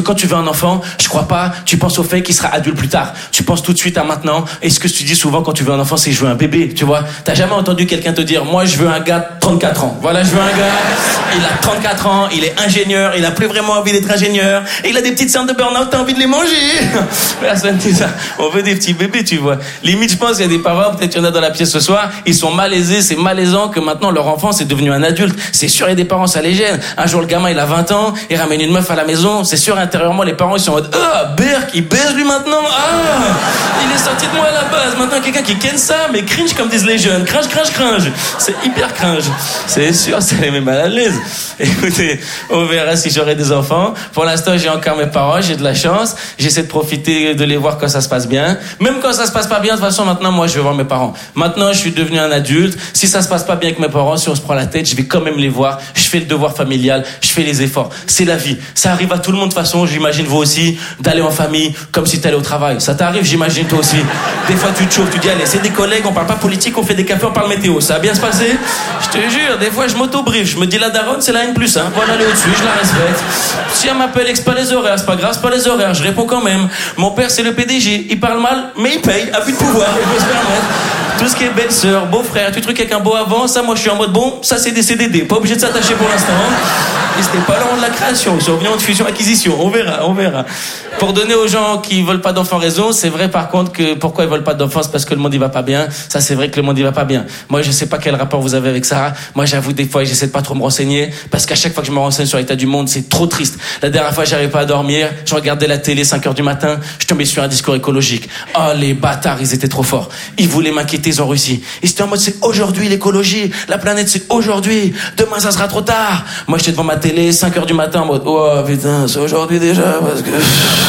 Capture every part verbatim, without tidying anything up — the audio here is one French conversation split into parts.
quand tu veux un enfant, je crois pas, tu penses au fait qu'il sera adulte plus tard. Tu penses tout de suite à maintenant. Et ce que tu dis souvent quand tu veux un enfant, c'est je veux un bébé, tu vois. T'as jamais entendu quelqu'un te dire, moi je veux un gars de trente-quatre ans. Voilà, je veux un gars, il a trente-quatre ans, il est ingénieur, il a plus vraiment envie d'être ingénieur, et il a des petites cernes de burn-out, t'as envie de les manger. Personne dit ça. On veut des petits bébés, tu vois. Limite, je pense qu'il y a des parents, peut-être qu'il y en a dans la pièce ce soir, ils sont malaisés, c'est malaisant que maintenant leur enfant c'est devenu un adulte. C'est sûr, il y a des parents, ça les gêne. Un jour, le gamin, il a vingt ans, il ramène une meuf à la maison, c'est sûr, intérieurement, les parents, ils sont en mode, ah, Berk, il baise lui maintenant, ah, il est sorti de moi à la base, maintenant quelqu'un qui ken ça, mais cringe comme disent les jeunes, cringe, cringe, cringe. C'est hyper cringe. C'est sûr, ça les met mal à l'aise. Écoutez, on verra si j'aurai des enfants. Pour l'instant, j'ai encore mes parents, j'ai de la chance, j'essaie de profiter de les voir quand ça se passe bien. Même quand ça se passe pas bien, de toute façon, maintenant, moi, je vais voir mes parents. Maintenant, je suis devenu un adulte. Si ça se passe pas bien avec mes parents, si on se prend la tête, je vais quand même les voir. Je fais le devoir familial, je fais les efforts. C'est la vie. Ça arrive à tout le monde de toute façon, j'imagine vous aussi, d'aller en famille, comme si t'allais au travail. Ça t'arrive, j'imagine toi aussi. Des fois, tu te chauffes, tu dis, allez, c'est des collègues, on parle pas politique, on fait des cafés, on parle météo. Ça va bien se passer? Je te jure, des fois, je m'auto-brief. Je me dis, la daronne, c'est la N plus un. Voilà, aller au-dessus, je la respecte. Si elle m'appelle, c'est pas les horaires, c'est pas grave, c'est pas les horaires, je réponds quand même. Mon père, c'est le P D G. Il parle mal, mais il paye, a plus de pouvoir, il peut se permettre. Tout ce qui est belle-sœur, beau-frère, tu trucs avec un beau avant, ça, moi, je suis en mode bon, ça, c'est des C D D. Pas obligé de s'attacher pour l'instant. Et c'était pas long de la création, ils sont revenus en fusion-acquisition. On verra, on verra. Pour donner aux gens qui veulent pas d'enfants raison, c'est vrai par contre que pourquoi ils veulent pas d'enfants, c'est parce que le monde il va pas bien. Ça, c'est vrai que le monde il va pas bien. Moi, je sais pas quel rapport vous avez avec ça. Moi, j'avoue, des fois, j'essaie de pas trop me renseigner parce qu'à chaque fois que je me renseigne sur l'état du monde, c'est trop triste. La dernière fois, j'arrivais pas à dormir. Je regardais la télé, cinq heures du matin. Je tombais sur un discours écologique. Oh, les bâtards, ils étaient trop forts. Ils voulaient m'inquiéter, ils ont réussi. Ils étaient en mode, c'est aujourd'hui l'écologie. La planète, c'est aujourd'hui. Demain, ça sera trop tard. Moi, j'étais devant ma télé, cinq heures du matin, en mode, oh, putain, c'est aujourd'hui déjà, parce que...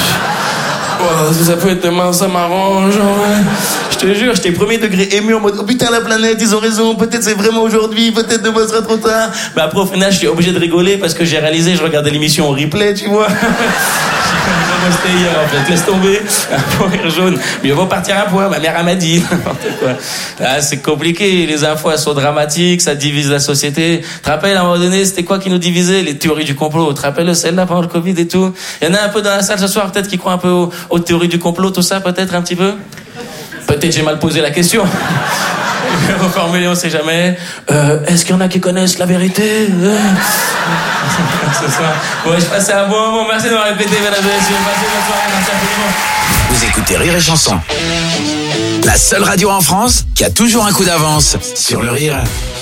Oh, si ça peut être demain, ça m'arrange. Ouais. Je te jure, j'étais premier degré ému en mode oh putain la planète, ils ont raison, peut-être c'est vraiment aujourd'hui, peut-être demain sera trop tard. Mais après au final, je suis obligé de rigoler parce que j'ai réalisé, je regardais l'émission en replay, tu vois. C'était hier en fait, laisse tomber. Un point rire jaune. Mieux vaut partir à point, ma mère elle m'a dit. N'importe quoi. Ah, c'est compliqué, les infos elles sont dramatiques, ça divise la société. Tu te rappelles à un moment donné, c'était quoi qui nous divisait? Les théories du complot. Tu te rappelles celle-là pendant le Covid et tout? Il y en a un peu dans la salle ce soir peut-être qui croient un peu aux, aux théories du complot, tout ça peut-être un petit peu? Peut-être j'ai mal posé la question. Je vais reformuler, on sait jamais. Euh, est-ce qu'il y en a qui connaissent la vérité? C'est ça. Bon, je passe à un bon moment. Merci de m'avoir répété, mesdames et messieurs. Passez bonne soirée. Merci infiniment. Vous écoutez Rire et Chanson. La seule radio en France qui a toujours un coup d'avance sur le rire.